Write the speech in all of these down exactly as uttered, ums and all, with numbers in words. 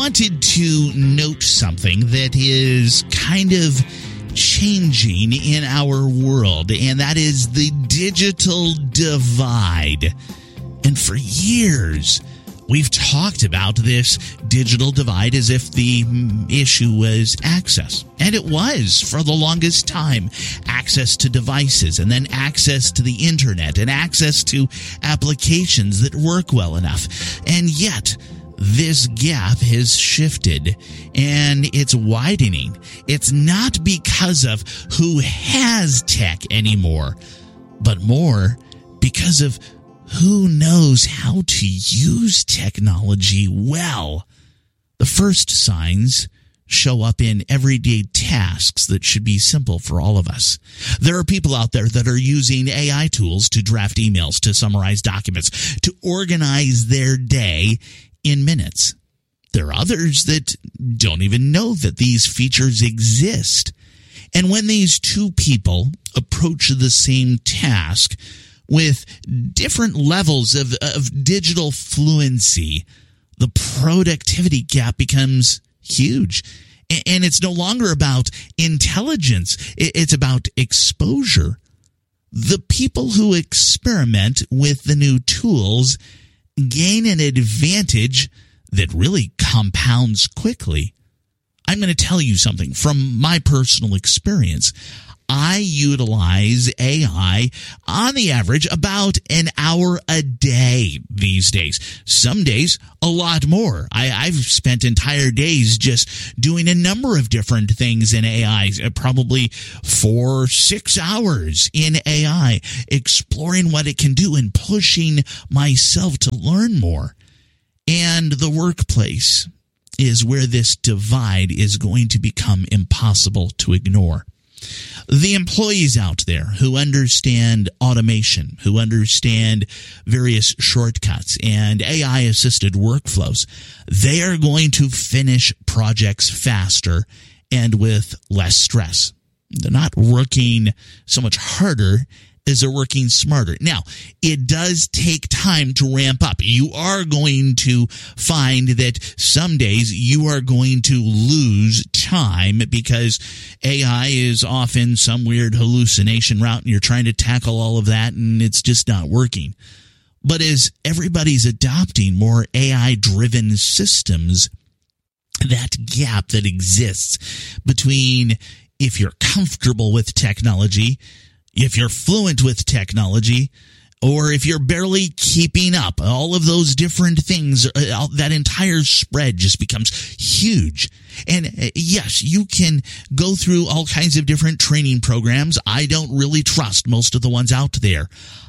wanted to note something that is kind of changing in our world, and that is the digital divide. And for years, we've talked about this digital divide as if the issue was access. And it was for the longest time. Access to devices, and then access to the internet, and access to applications that work well enough. And yet, this gap has shifted, and it's widening. It's not because of who has tech anymore, but more because of who knows how to use technology well. The first signs show up in everyday tasks that should be simple for all of us. There are people out there that are using A I tools to draft emails, to summarize documents, to organize their day in minutes. There are others that don't even know that these features exist. And when these two people approach the same task with different levels of, of digital fluency, the productivity gap becomes huge. And it's no longer about intelligence. It's about exposure. The people who experiment with the new tools gain an advantage that really compounds quickly. I'm going to tell you something from my personal experience. I utilize A I on the average about an hour a day these days. Some days, a lot more. I, I've spent entire days just doing a number of different things in A I, probably four, six hours in A I, exploring what it can do and pushing myself to learn more. And the workplace is where this divide is going to become impossible to ignore. The employees out there who understand automation, who understand various shortcuts and A I-assisted workflows, they are going to finish projects faster and with less stress. They're not working so much harder as they're working smarter. Now, it does take time to ramp up. You are going to find that some days you are going to lose time because A I is off in some weird hallucination route and you're trying to tackle all of that and it's just not working. But as everybody's adopting more A I-driven systems, that gap that exists between if you're comfortable with technology, if you're fluent with technology, or if you're barely keeping up, all of those different things, uh, that entire spread just becomes huge. And uh, yes, you can go through all kinds of different training programs. I don't really trust most of the ones out there.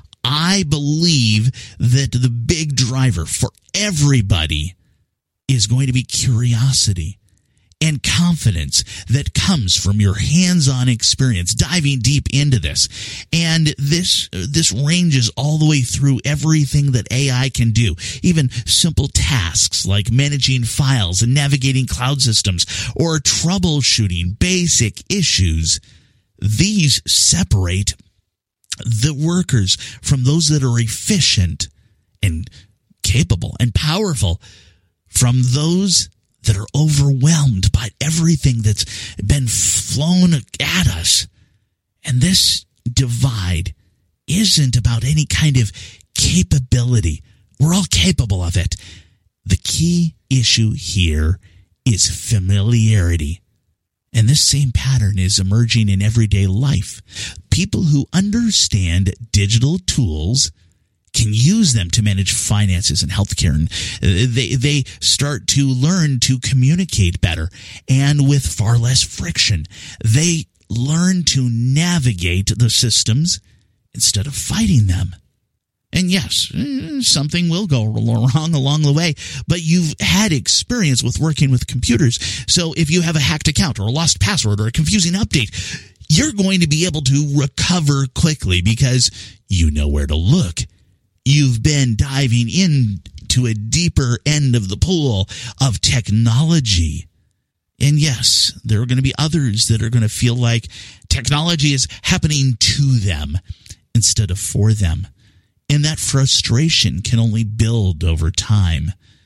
I believe that the big driver for everybody is going to be curiosity and confidence that comes from your hands-on experience, diving deep into this. And this this ranges all the way through everything that A I can do, even simple tasks like managing files and navigating cloud systems or troubleshooting basic issues. These separate the workers from those that are efficient and capable and powerful from those that are overwhelmed by everything that's been flown at us. And this divide isn't about any kind of capability. We're all capable of it. The key issue here is familiarity. And this same pattern is emerging in everyday life. People who understand digital tools can use them to manage finances and healthcare, and they they start to learn to communicate better and with far less friction. They learn to navigate the systems instead of fighting them. And yes, something will go wrong along the way, but you've had experience with working with computers. So if you have a hacked account or a lost password or a confusing update, you're going to be able to recover quickly because you know where to look. You've been diving into a deeper end of the pool of technology. And yes, there are going to be others that are going to feel like technology is happening to them instead of for them. And that frustration can only build over time.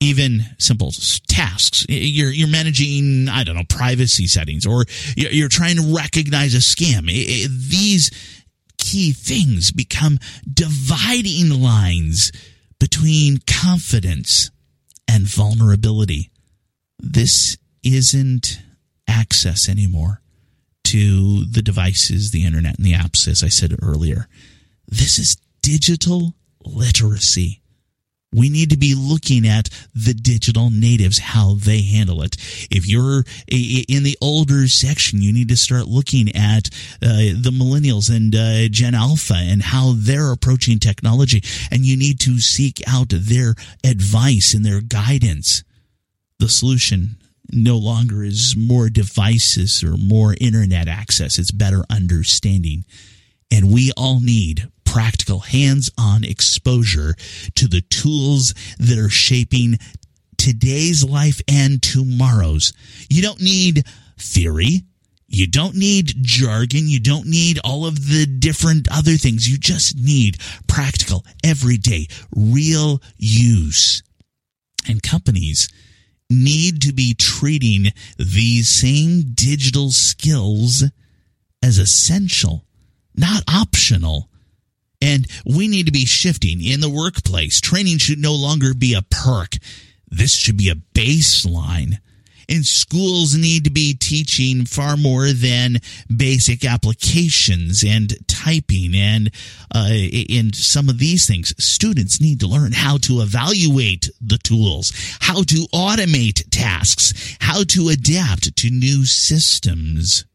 Even simple tasks. You're you're managing, I don't know, privacy settings, or you're trying to recognize a scam. These key things become dividing lines between confidence and vulnerability. This isn't access anymore to the devices, the internet, and the apps, as I said earlier. This is digital literacy. We need to be looking at the digital natives, how they handle it. If you're in the older section, you need to start looking at uh, the millennials and uh, Gen Alpha and how they're approaching technology. And you need to seek out their advice and their guidance. The solution no longer is more devices or more internet access. It's better understanding. And we all need practical, hands-on exposure to the tools that are shaping today's life and tomorrow's. You don't need theory. You don't need jargon. You don't need all of the different other things. You just need practical, everyday, real use. And companies need to be treating these same digital skills as essential, not optional. And we need to be shifting in the workplace. Training should no longer be a perk. This should be a baseline. And schools need to be teaching far more than basic applications and typing and uh, and some of these things. Students need to learn how to evaluate the tools, how to automate tasks, how to adapt to new systems.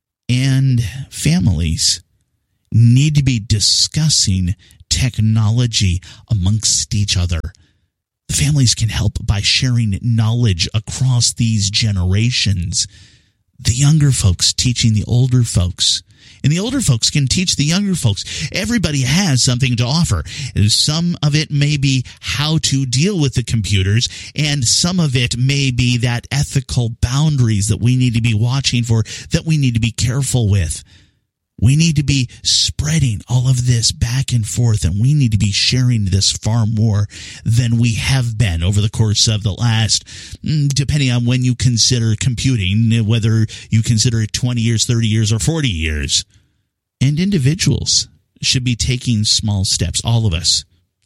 And families need to be discussing technology amongst each other. Families can help by sharing knowledge across these generations. The younger folks teaching the older folks. And the older folks can teach the younger folks. Everybody has something to offer. Some of it may be how to deal with the computers, and some of it may be that ethical boundaries that we need to be watching for, that we need to be careful with. We need to be spreading all of this back and forth, and we need to be sharing this far more than we have been over the course of the last, depending on when you consider computing, whether you consider it twenty years, thirty years, or forty years. And individuals should be taking small steps, all of us,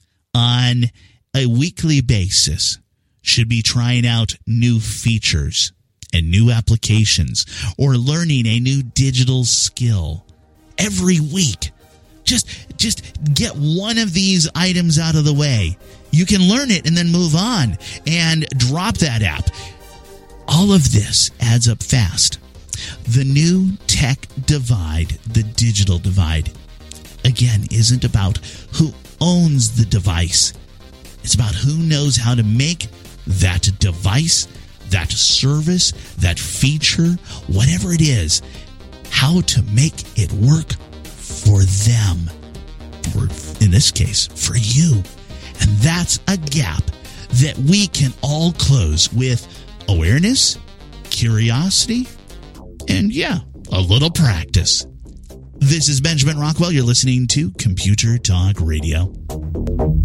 on a weekly basis, should be trying out new features and new applications, or learning a new digital skill. Every week, just just get one of these items out of the way. You can learn it and then move on and drop that app. All of this adds up fast. The new tech divide, the digital divide, again, isn't about who owns the device. It's about who knows how to make that device, that service, that feature, whatever it is, how to make it work for them, or in this case, for you. And that's a gap that we can all close with awareness, curiosity, and yeah, a little practice. This is Benjamin Rockwell. You're listening to Computer Talk Radio.